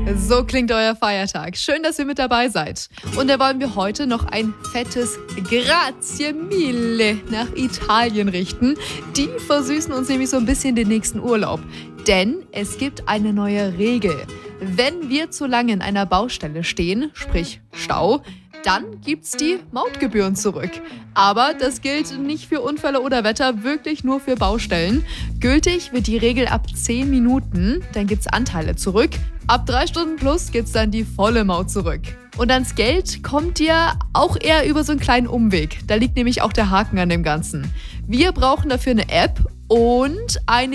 So klingt euer Feiertag. Schön, dass ihr mit dabei seid. Und da wollen wir heute noch ein fettes Grazie mille nach Italien richten. Die versüßen uns nämlich so ein bisschen den nächsten Urlaub. Denn es gibt eine neue Regel. Wenn wir zu lange in einer Baustelle stehen, sprich Stau, dann gibt's die Mautgebühren zurück. Aber das gilt nicht für Unfälle oder Wetter, wirklich nur für Baustellen. Gültig wird die Regel ab 10 Minuten, dann gibt's Anteile zurück. Ab 3 Stunden plus gibt's dann die volle Maut zurück. Und ans Geld kommt ihr auch eher über so einen kleinen Umweg. Da liegt nämlich auch der Haken an dem Ganzen. Wir brauchen dafür eine App und eine